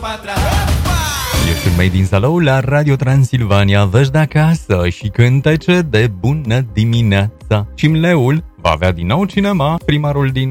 Ești un made in Salou la Radio Transilvania, vești de acasă și cântece de bună dimineața. Cimleul va avea din nou cinema, primarul din